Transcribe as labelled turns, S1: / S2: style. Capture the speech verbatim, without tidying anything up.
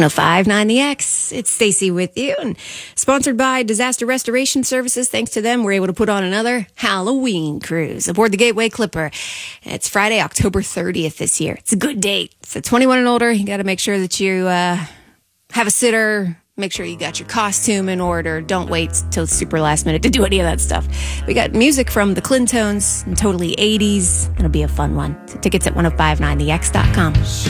S1: one oh five point nine The X. It's Stacy with you, and sponsored by Disaster Restoration Services. Thanks to them, we're able to put on another Halloween cruise aboard the Gateway Clipper. It's Friday, October thirtieth this year. It's a good date. So twenty-one and older, you got to make sure that you uh, have a sitter. Make sure you got your costume in order. Don't wait till super last minute to do any of that stuff. We got music from the Clintones and totally eighties. It'll be a fun one. So tickets at ten fifty-nine the x dot com.